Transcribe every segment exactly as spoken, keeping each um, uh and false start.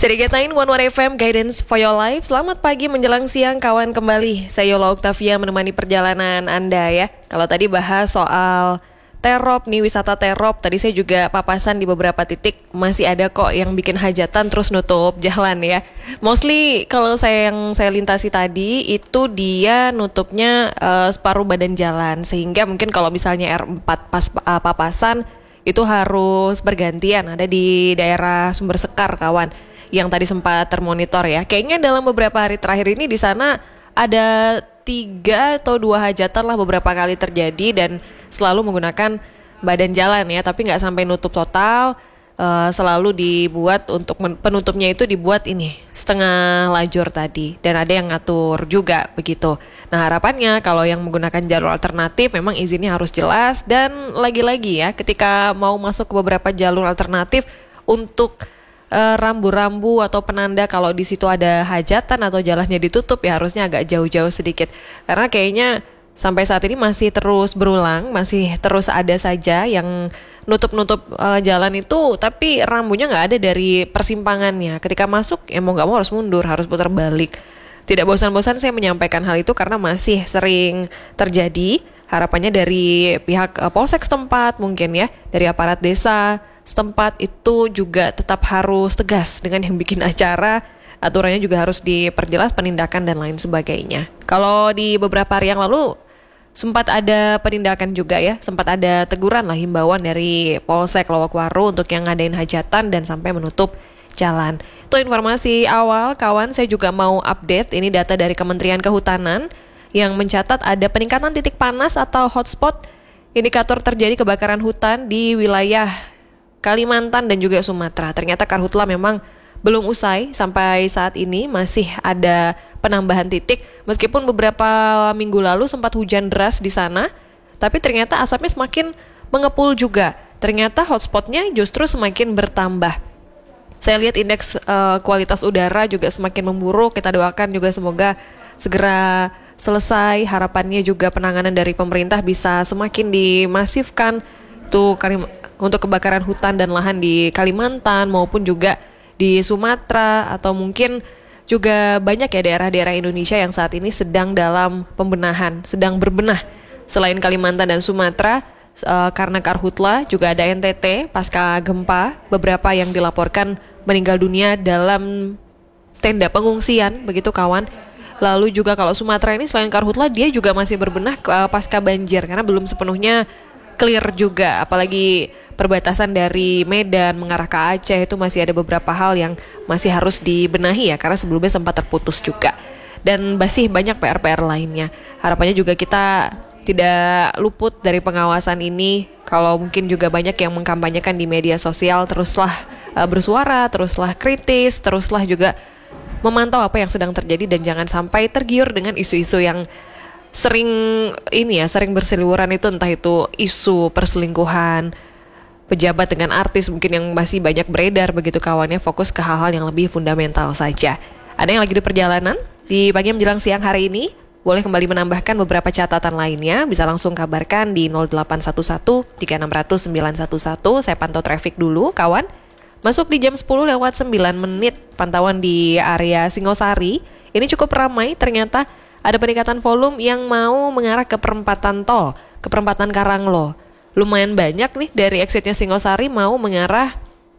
Serigatain One One F M Guidance for Your Life. Selamat pagi menjelang siang kawan kembali. Saya Yola Octavia menemani perjalanan Anda ya. Kalau tadi bahas soal terop nih, wisata terop. Tadi saya juga papasan di beberapa titik masih ada kok yang bikin hajatan terus nutup jalan ya. Mostly kalau saya yang saya lintasi tadi itu dia nutupnya uh, separuh badan jalan. Sehingga mungkin kalau misalnya R empat pas uh, papasan itu harus bergantian. Ada di daerah Sumber Sekar kawan, yang tadi sempat termonitor ya. Kayaknya dalam beberapa hari terakhir ini di sana ada tiga atau dua hajatan lah beberapa kali terjadi dan selalu menggunakan badan jalan ya, tapi nggak sampai nutup total. Uh, selalu dibuat untuk men- penutupnya itu dibuat ini setengah lajur tadi, dan ada yang ngatur juga begitu. Nah harapannya kalau yang menggunakan jalur alternatif memang izinnya harus jelas, dan lagi-lagi ya ketika mau masuk ke beberapa jalur alternatif untuk Uh, rambu-rambu atau penanda kalau di situ ada hajatan atau jalannya ditutup ya harusnya agak jauh-jauh sedikit, karena kayaknya sampai saat ini masih terus berulang, masih terus ada saja yang nutup-nutup uh, jalan itu tapi rambunya nggak ada dari persimpangannya. Ketika masuk ya mau nggak mau harus mundur, harus putar balik. Tidak bosan-bosan saya menyampaikan hal itu karena masih sering terjadi. Harapannya dari pihak uh, polsek setempat mungkin ya, dari aparat desa setempat itu juga tetap harus tegas dengan yang bikin acara. Aturannya juga harus diperjelas, penindakan dan lain sebagainya. Kalau di beberapa hari yang lalu sempat ada penindakan juga ya, sempat ada teguran lah, himbauan dari Polsek Lowokwaru untuk yang ngadain hajatan dan sampai menutup jalan. Itu informasi awal kawan. Saya juga mau update ini data dari Kementerian Kehutanan yang mencatat ada peningkatan titik panas atau hotspot, indikator terjadi kebakaran hutan di wilayah Kalimantan dan juga Sumatera. Ternyata Karhutla memang belum usai sampai saat ini, masih ada penambahan titik. Meskipun beberapa minggu lalu sempat hujan deras di sana, tapi ternyata asapnya semakin mengepul juga. Ternyata hotspotnya justru semakin bertambah. Saya lihat indeks uh, kualitas udara juga semakin memburuk. Kita doakan juga semoga segera selesai. Harapannya juga penanganan dari pemerintah bisa semakin dimasifkan tuh untuk kebakaran hutan dan lahan di Kalimantan maupun juga di Sumatera, atau mungkin juga banyak ya daerah-daerah Indonesia yang saat ini sedang dalam pembenahan, sedang berbenah. Selain Kalimantan dan Sumatera, uh, karena Karhutla juga ada N T T pasca gempa, beberapa yang dilaporkan meninggal dunia dalam tenda pengungsian begitu kawan. Lalu juga kalau Sumatera ini selain Karhutla dia juga masih berbenah uh, pasca banjir karena belum sepenuhnya clear juga, apalagi perbatasan dari Medan mengarah ke Aceh itu masih ada beberapa hal yang masih harus dibenahi ya, karena sebelumnya sempat terputus juga. Dan masih banyak P R-P R lainnya. Harapannya juga kita tidak luput dari pengawasan ini. Kalau mungkin juga banyak yang mengkampanyekan di media sosial, teruslah uh, bersuara, teruslah kritis, teruslah juga memantau apa yang sedang terjadi, dan jangan sampai tergiur dengan isu-isu yang sering ini ya, sering berseliweran itu, entah itu isu perselingkuhan pejabat dengan artis mungkin yang masih banyak beredar begitu kawannya. Fokus ke hal-hal yang lebih fundamental saja. Ada yang lagi di perjalanan di pagi menjelang siang hari ini, boleh kembali menambahkan beberapa catatan lainnya, bisa langsung kabarkan di nol delapan satu satu tiga enam nol nol sembilan satu satu. Saya pantau traffic dulu kawan. Masuk di jam sepuluh lewat sembilan menit, pantauan di area Singosari ini cukup ramai. Ternyata ada peningkatan volume yang mau mengarah ke perempatan tol, ke perempatan Karanglo. Lumayan banyak nih dari exitnya Singosari mau mengarah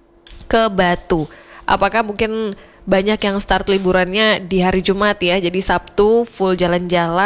ke Batu. Apakah mungkin banyak yang start liburannya di hari Jumat ya, jadi Sabtu full jalan-jalan.